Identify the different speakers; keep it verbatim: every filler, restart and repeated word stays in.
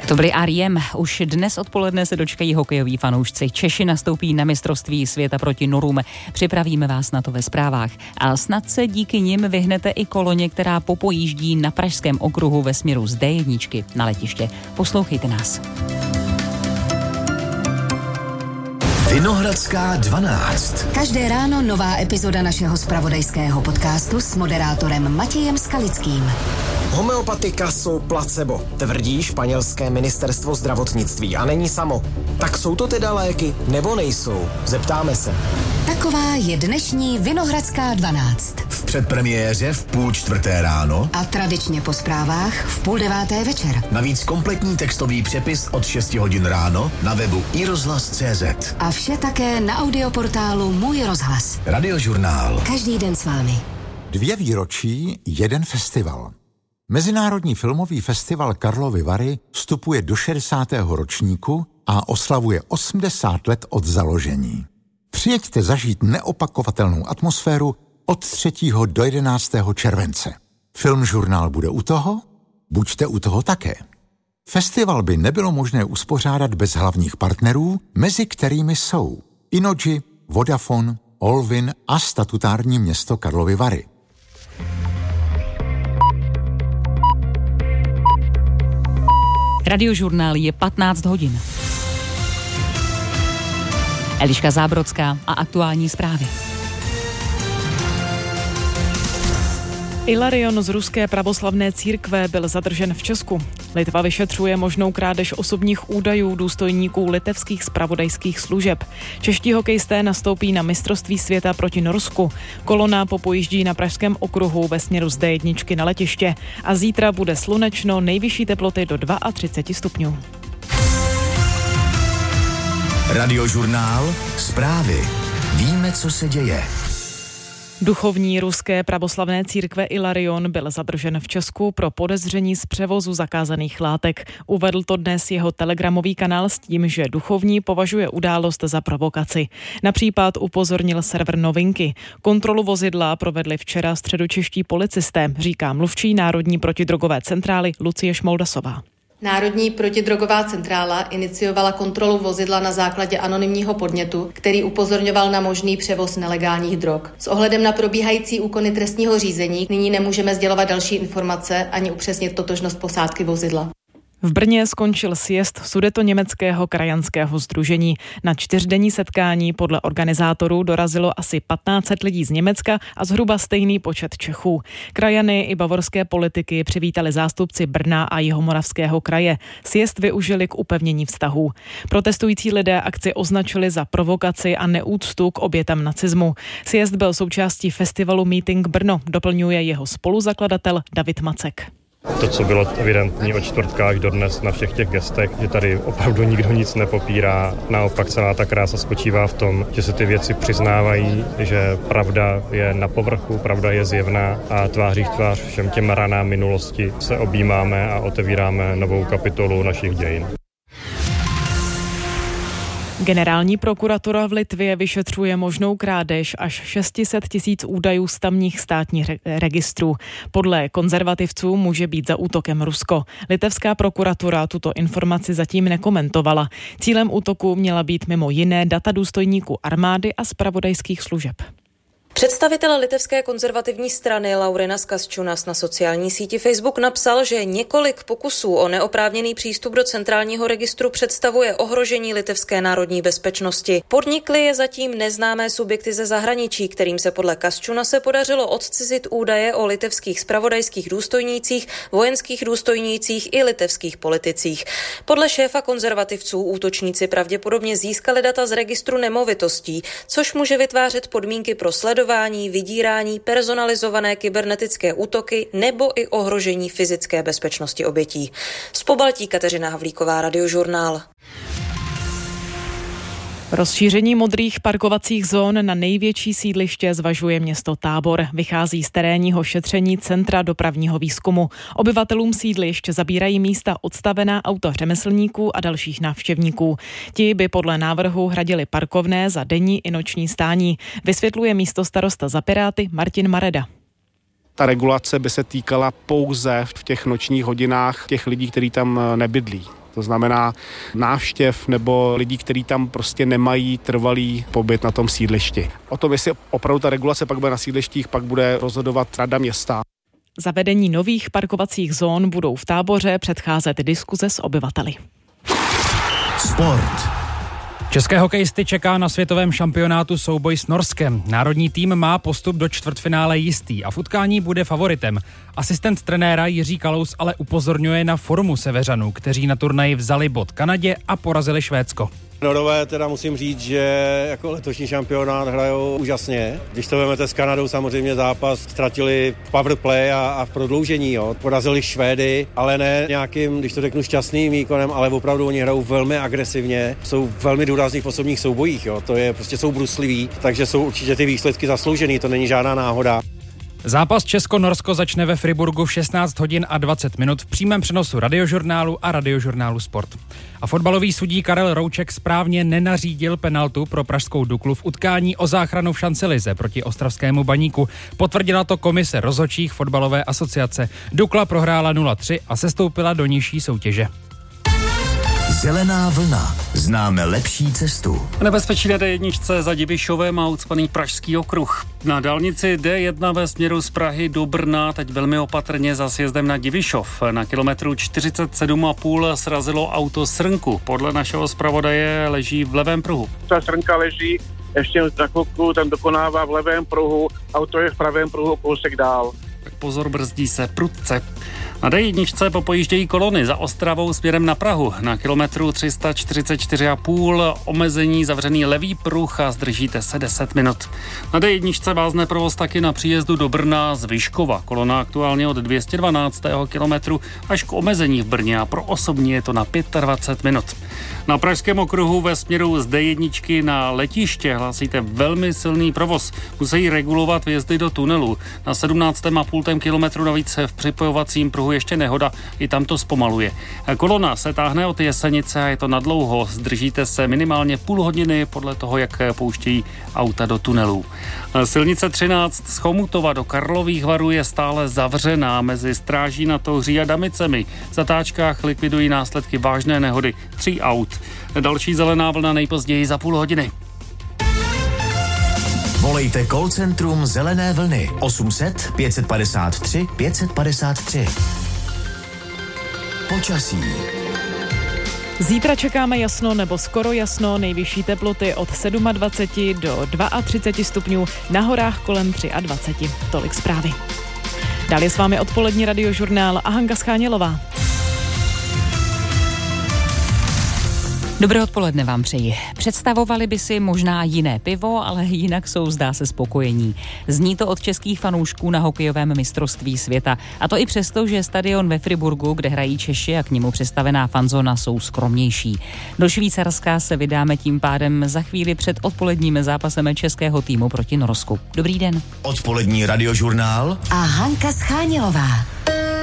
Speaker 1: To byli R E M. Už dnes odpoledne se dočkají hokejoví fanoušci. Češi nastoupí na mistrovství světa proti Norům. Připravíme vás na to ve zprávách. A snad se díky nim vyhnete i koloně, která popojíždí na Pražském okruhu ve směru z D jedna na letiště. Poslouchejte nás.
Speaker 2: Vinohradská dvanáct.
Speaker 3: Každé ráno nová epizoda našeho zpravodajského podcastu s moderátorem Matějem Skalickým.
Speaker 4: Homeopatika jsou placebo, tvrdí španělské ministerstvo zdravotnictví a není samo. Tak jsou to teda léky, nebo nejsou? Zeptáme se.
Speaker 3: Taková je dnešní Vinohradská dvanáct.
Speaker 2: V předpremiéře v půl čtvrté ráno
Speaker 3: a tradičně po zprávách v půl deváté večer.
Speaker 2: Navíc kompletní textový přepis od šesti hodin ráno na webu i rozhlas tečka cé zet.
Speaker 3: A vše také na audioportálu Můj rozhlas.
Speaker 2: Radiožurnál.
Speaker 3: Každý den s vámi.
Speaker 5: Dvě výročí, jeden festival. Mezinárodní filmový festival Karlovy Vary vstupuje do šedesátého ročníku a oslavuje osmdesát let od založení. Přijeďte zažít neopakovatelnou atmosféru od třetího do jedenáctého července. Filmžurnál bude u toho? Buďte u toho také. Festival by nebylo možné uspořádat bez hlavních partnerů, mezi kterými jsou Innogy, Vodafone, Olvin a statutární město Karlovy Vary.
Speaker 1: Radiožurnál je patnáct hodin. Eliška Zábrodská a aktuální zprávy.
Speaker 6: Ilarion z ruské pravoslavné církve byl zadržen v Česku. Litva vyšetřuje možnou krádež osobních údajů důstojníků litevských zpravodajských služeb. Čeští hokejisté nastoupí na mistrovství světa proti Norsku. Kolona popojíždí na Pražském okruhu ve směru z D jedna na letiště. A zítra bude slunečno, nejvyšší teploty do třicet dva stupňů.
Speaker 2: Radiožurnál. Zprávy. Víme, co se děje.
Speaker 6: Duchovní ruské pravoslavné církve Ilarion byl zadržen v Česku pro podezření z převozu zakázaných látek. Uvedl to dnes jeho telegramový kanál s tím, že duchovní považuje událost za provokaci. Na případ upozornil server Novinky. Kontrolu vozidla provedli včera středočeští policisté, říká mluvčí Národní protidrogové centrály Lucie Šmoldasová.
Speaker 7: Národní protidrogová centrála iniciovala kontrolu vozidla na základě anonymního podnětu, který upozorňoval na možný převoz nelegálních drog. S ohledem na probíhající úkony trestního řízení nyní nemůžeme sdělovat další informace ani upřesnit totožnost posádky vozidla.
Speaker 6: V Brně skončil sjezd Sudetoněmeckého krajanského sdružení. Na čtyřdenní setkání podle organizátorů dorazilo asi patnáct set lidí z Německa a zhruba stejný počet Čechů. Krajany i bavorské politiky přivítali zástupci Brna a Jihomoravského kraje. Sjezd využili k upevnění vztahů. Protestující lidé akci označili za provokaci a neúctu k obětem nacismu. Sjezd byl součástí festivalu Meeting Brno, doplňuje jeho spoluzakladatel David Macek.
Speaker 8: To, co bylo evidentní od čtvrtka až do dnes na všech těch gestech, že tady opravdu nikdo nic nepopírá. Naopak celá ta krása spočívá v tom, že se ty věci přiznávají, že pravda je na povrchu, pravda je zjevná a tváří v tvář všem těm ranám minulosti se objímáme a otevíráme novou kapitolu našich dějin.
Speaker 6: Generální prokuratura v Litvě vyšetřuje možnou krádež až šest set tisíc údajů z tamních státních re- registrů. Podle konzervativců může být za útokem Rusko. Litevská prokuratura tuto informaci zatím nekomentovala. Cílem útoku měla být mimo jiné data důstojníků armády a zpravodajských služeb.
Speaker 9: Představitel litevské konzervativní strany Laurinas Kasčiūnas na sociální síti Facebook napsal, že několik pokusů o neoprávněný přístup do centrálního registru představuje ohrožení litevské národní bezpečnosti. Podnikly je zatím neznámé subjekty ze zahraničí, kterým se podle Kasčiūnase podařilo odcizit údaje o litevských zpravodajských důstojnících, vojenských důstojnících i litevských politicích. Podle šéfa konzervativců útočníci pravděpodobně získali data z registru nemovitostí, což může vytvářet podmínky pro sledování, vydírání, personalizované kybernetické útoky nebo i ohrožení fyzické bezpečnosti obětí. Z Pobaltí Kateřina Havlíková, Radiožurnál.
Speaker 6: Rozšíření modrých parkovacích zón na největší sídliště zvažuje město Tábor. Vychází z terénního šetření Centra dopravního výzkumu. Obyvatelům sídlišť zabírají místa odstavená auta řemeslníků a dalších návštěvníků. Ti by podle návrhu hradili parkovné za denní i noční stání. Vysvětluje místostarosta za Piráty Martin Mareda.
Speaker 10: Ta regulace by se týkala pouze v těch nočních hodinách těch lidí, kteří tam nebydlí. To znamená návštěv nebo lidí, kteří tam prostě nemají trvalý pobyt na tom sídlišti. O tom, jestli opravdu ta regulace pak bude na sídlištích, pak bude rozhodovat rada města.
Speaker 6: Zavedení nových parkovacích zón budou v Táboře předcházet diskuze s obyvateli.
Speaker 2: Sport.
Speaker 11: České hokejisty čeká na světovém šampionátu souboj s Norskem. Národní tým má postup do čtvrtfinále jistý a v utkání bude favoritem. Asistent trenéra Jiří Kalous ale upozorňuje na formu Seveřanů, kteří na turnaji vzali bod Kanadě a porazili Švédsko.
Speaker 12: Norové teda musím říct, že jako letošní šampionát hrajou úžasně. Když to vezmete s Kanadou, samozřejmě zápas ztratili power play a, a v prodloužení, jo. Porazili Švédy, ale ne nějakým, když to řeknu, šťastným výkonem, ale opravdu oni hrajou velmi agresivně, jsou velmi důrazní v osobních soubojích, jo. To je prostě jsou brusliví, takže jsou určitě ty výsledky zasloužený, to není žádná náhoda.
Speaker 11: Zápas Česko-Norsko začne ve Friburgu v šestnáct hodin a dvacet minut v přímém přenosu Radiožurnálu a Radiožurnálu Sport. A fotbalový sudí Karel Rouček správně nenařídil penaltu pro pražskou Duklu v utkání o záchranu v šancelize proti ostravskému Baníku. Potvrdila to komise rozhodčích fotbalové asociace. Dukla prohrála nula tři a sestoupila do nižší soutěže.
Speaker 2: Zelená vlna. Známe lepší cestu.
Speaker 13: Nebezpečí na dé jedna za Divišovem a ucpaný Pražský okruh. Na dálnici dé jedna ve směru z Prahy do Brna teď velmi opatrně za sjezdem na Divišov. Na kilometru čtyřicet sedm a půl srazilo auto srnku. Podle našeho zpravodaje leží v levém pruhu.
Speaker 14: Ta srnka leží ještě za chvilku, ten dokonává v levém pruhu, auto je v pravém pruhu kousek dál.
Speaker 13: Tak pozor, brzdí se prudce. Na dé jedna popojíždějí kolony za Ostravou směrem na Prahu. Na kilometru tři sta čtyřicet čtyři a půl omezení zavřený levý pruh a zdržíte se deset minut. Na dé jedna vázne provoz taky na příjezdu do Brna z Vyškova. Kolona aktuálně od dvě stě dvanáct kilometru až k omezení v Brně a pro osobní je to na dvacet pět minut. Na Pražském okruhu ve směru z dé jedna na letiště hlásíte velmi silný provoz. Musí regulovat vjezdy do tunelu. Na sedmnáct a půl kilometru navíc v připojovacím pruhu ještě nehoda, i tam to zpomaluje. Kolona se táhne od Jesenice a je to nadlouho. Zdržíte se minimálně půl hodiny podle toho, jak pouštějí auta do tunelů. Silnice třináct z Chomutova do Karlových Varů je stále zavřená mezi Stráží nad Ohří a Damicemi. V zatáčkách likvidují následky vážné nehody tří aut. Další zelená vlna nejpozději za půl hodiny.
Speaker 2: Volejte call centrum Zelené vlny osm set pět padesát tři pět padesát tři. Počasí.
Speaker 6: Zítra čekáme jasno nebo skoro jasno, nejvyšší teploty od dvacet sedm do třicet dva stupňů, na horách kolem dvacet tři. Tolik zprávy. Dál je s vámi odpolední Radiožurnál a Hanka Schánělová.
Speaker 1: Dobré odpoledne vám přeji. Představovali by si možná jiné pivo, ale jinak jsou, zdá se, spokojení. Zní to od českých fanoušků na hokejovém mistrovství světa. A to i přesto, že stadion ve Friburgu, kde hrají Češi a k němu přistavená fanzona, jsou skromnější. Do Švýcarska se vydáme tím pádem za chvíli před odpoledním zápasem českého týmu proti Norsku. Dobrý den.
Speaker 2: Odpolední Radiožurnál
Speaker 3: a Hanka Schánělová.